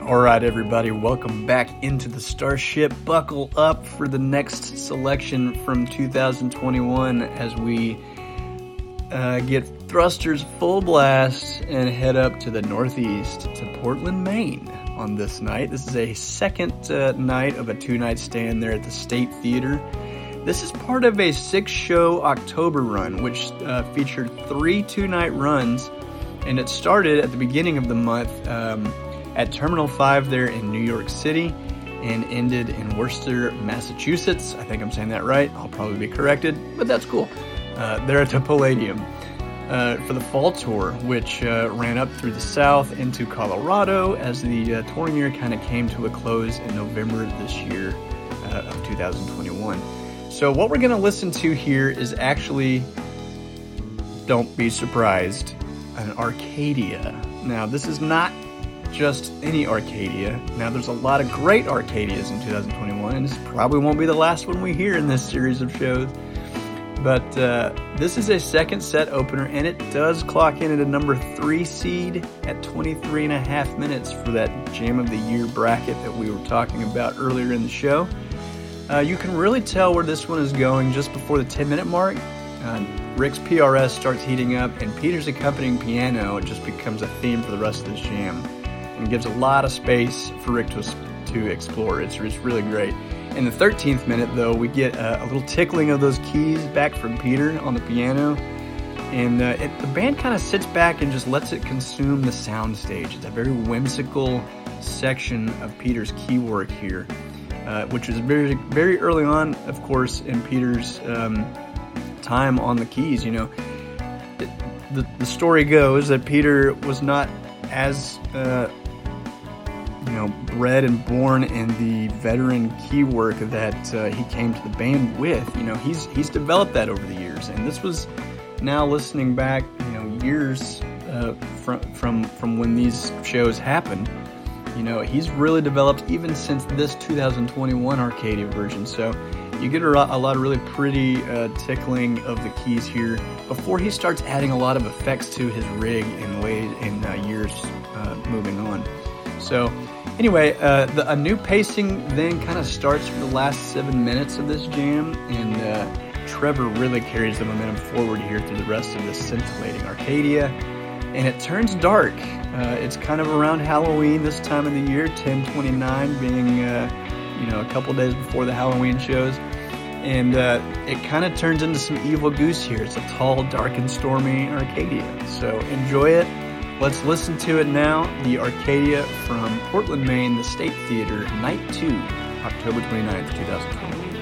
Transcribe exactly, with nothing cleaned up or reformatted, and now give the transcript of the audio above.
Alright everybody, welcome back into the Starship. Buckle up for the next selection from two thousand twenty-one as we uh, get thrusters full blast and head up to the northeast to Portland, Maine on this night. This is a second uh, night of a two-night stand there at the State Theater. This is part of a six-show October run, which uh, featured three two-night runs, and it started at the beginning of the month um, at Terminal five there in New York City and ended in Worcester, Massachusetts. I think I'm saying that right. I'll probably be corrected, but that's cool. Uh, they're at the Palladium uh, for the fall tour, which uh, ran up through the south into Colorado as the uh, touring year kind of came to a close in November this year uh, of two thousand twenty-one. So what we're going to listen to here is actually, don't be surprised, an Arcadia. Now, this is not just any Arcadia. Now, there's a lot of great Arcadias in two thousand twenty-one, and this probably won't be the last one we hear in this series of shows. But uh, this is a second set opener, and it does clock in at a number three seed at twenty-three and a half minutes for that Jam of the Year bracket that we were talking about earlier in the show. Uh, you can really tell where this one is going just before the ten-minute mark. Uh, Rick's P R S starts heating up, and Peter's accompanying piano just becomes a theme for the rest of this jam. And gives a lot of space for Rick to, to explore. It's, it's really great. In the thirteenth minute, though, we get a, a little tickling of those keys back from Peter on the piano. And uh, it, the band kind of sits back and just lets it consume the sound stage. It's a very whimsical section of Peter's key work here, uh, which is very, very early on, of course, in Peter's um, time on the keys. You know, it, the, the story goes that Peter was not as uh, you know, bred and born in the veteran key work that uh, he came to the band with. You know, he's he's developed that over the years, and this was now listening back, you know, years uh, from from from when these shows happened. You know, he's really developed even since this two thousand twenty-one Arcadia version. So you get a, a lot of really pretty uh, tickling of the keys here before he starts adding a lot of effects to his rig in way in uh, years uh, moving on. So anyway, uh, the, a new pacing then kind of starts for the last seven minutes of this jam, and uh, Trevor really carries the momentum forward here through the rest of this scintillating Arcadia, and it turns dark. Uh, it's kind of around Halloween this time of the year, ten twenty-nine being uh, you know, a couple days before the Halloween shows, and uh, it kind of turns into some Evil Goose here. It's a tall, dark, and stormy Arcadia. So enjoy it. Let's listen to it now. The Arcadia from Portland, Maine, the State Theater, Night two, October twenty-ninth, twenty twenty.